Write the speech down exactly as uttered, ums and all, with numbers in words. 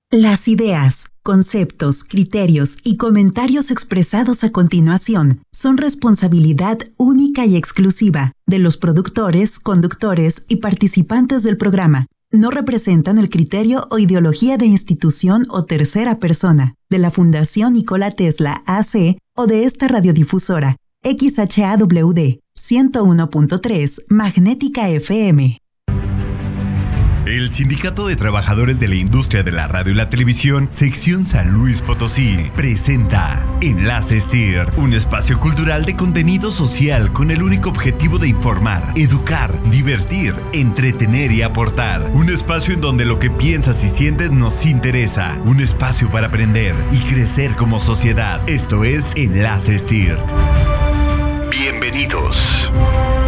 Las ideas, conceptos, criterios y comentarios expresados a continuación son responsabilidad única y exclusiva de los productores, conductores y participantes del programa. No representan el criterio o ideología de institución o tercera persona, de la Fundación Nikola Tesla A C o de esta radiodifusora, X H A W D ciento uno punto tres Magnética F M. El Sindicato de Trabajadores de la Industria de la Radio y la Televisión, Sección San Luis Potosí, presenta Enlaces T I R, un espacio cultural de contenido social con el único objetivo de informar, educar, divertir, entretener y aportar. Un espacio en donde lo que piensas y sientes nos interesa. Un espacio para aprender y crecer como sociedad. Esto es Enlaces T I R. Bienvenidos.